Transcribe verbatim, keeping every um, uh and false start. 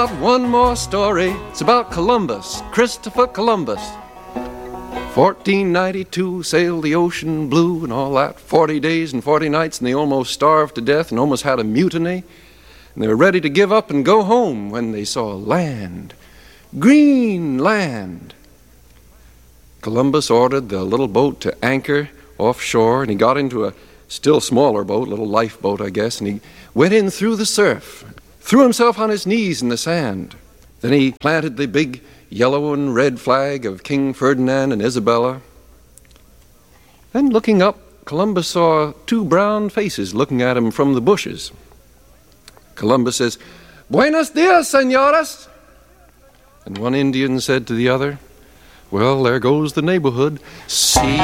One more story. It's about Columbus, Christopher Columbus. fourteen ninety-two, sailed the ocean blue and all that. forty days and forty nights, and they almost starved to death and almost had a mutiny. And they were ready to give up and go home when they saw land, green land. Columbus ordered the little boat to anchor offshore, and he got into a still smaller boat, little lifeboat, I guess, and he went in through the surf, threw himself on his knees in the sand. Then he planted the big yellow and red flag of King Ferdinand and Isabella. Then, looking up, Columbus saw two brown faces looking at him from the bushes. Columbus says, "Buenos dias, señoras." And one Indian said to the other, "Well, there goes the neighborhood. See